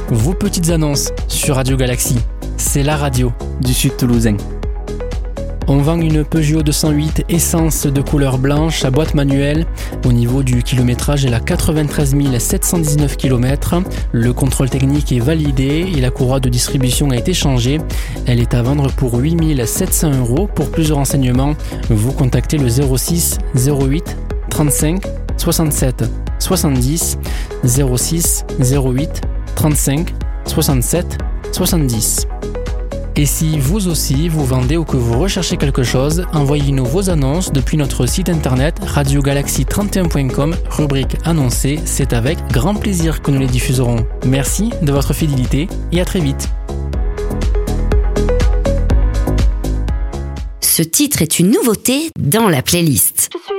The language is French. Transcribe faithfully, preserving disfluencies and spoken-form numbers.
vos petites annonces sur Radio Galaxie. C'est la radio du Sud Toulousain. On vend une Peugeot deux cent huit essence de couleur blanche à boîte manuelle. Au niveau du kilométrage, elle a quatre-vingt-treize mille sept cent dix-neuf kilomètres. Le contrôle technique est validé et la courroie de distribution a été changée. Elle est à vendre pour huit mille sept cents euros. Pour plus de renseignements, vous contactez le zéro six zéro huit trente-cinq soixante-sept soixante-dix zéro six zéro huit trente-cinq soixante-sept soixante-dix. Et si vous aussi vous vendez ou que vous recherchez quelque chose, envoyez-nous vos annonces depuis notre site internet radio galaxie trente et un point com, rubrique annoncée. C'est avec grand plaisir que nous les diffuserons. Merci de votre fidélité et à très vite. Ce titre est une nouveauté dans la playlist.